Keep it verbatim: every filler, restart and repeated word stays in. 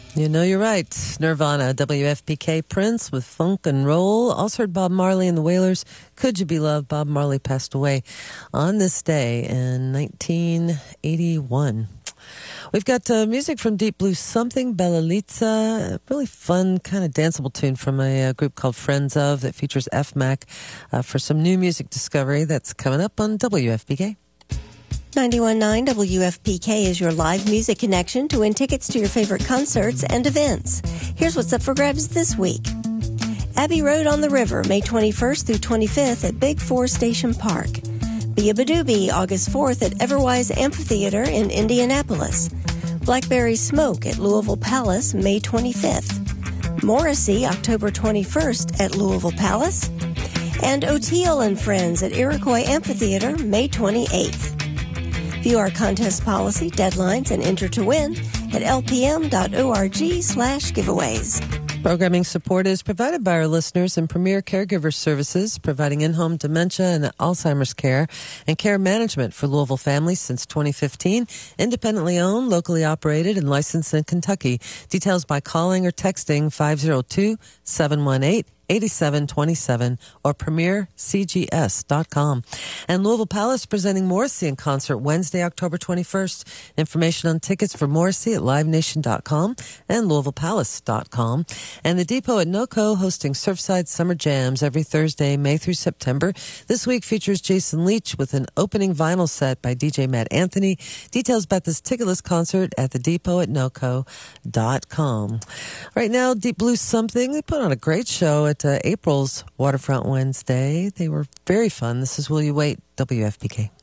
You know you're right. Nirvana, W F P K, Prince with Funk and Roll. Also heard Bob Marley and the Wailers. Could You Be Loved? Bob Marley passed away on this day in nineteen eighty-one. We've got uh, music from Deep Blue Something, Bella Litza, a really fun, kind of danceable tune from a, a group called Friends Of that features F MAC uh, for some new music discovery that's coming up on W F P K. ninety-one point nine W F P K is your live music connection to win tickets to your favorite concerts and events. Here's what's up for grabs this week. Abbey Road on the River, May twenty-first through twenty-fifth at Big Four Station Park. Be a Badooby, August fourth at Everwise Amphitheater in Indianapolis. Blackberry Smoke at Louisville Palace, May twenty-fifth. Morrissey, October twenty-first at Louisville Palace. And O'Teal and Friends at Iroquois Amphitheater, May twenty-eighth. View our contest policy, deadlines, and enter to win at lpm.org slash giveaways. Programming support is provided by our listeners in Premier Caregiver Services, providing in-home dementia and Alzheimer's care and care management for Louisville families since twenty fifteen. Independently owned, locally operated, and licensed in Kentucky. Details by calling or texting five oh two, seven one eight, eight seven two seven or premier c g s dot com. And Louisville Palace presenting Morrissey in concert Wednesday, October twenty-first. Information on tickets for Morrissey at live nation dot com and louisville palace dot com. And the Depot at NoCo hosting Surfside Summer Jams every Thursday, May through September. This week features Jason Leach with an opening vinyl set by D J Matt Anthony. Details about this ticketless concert at the depot at noco dot com. Right now, Deep Blue Something, they put on a great show at uh, April's Waterfront Wednesday. They were very fun. This is Will You Wait, W F P K.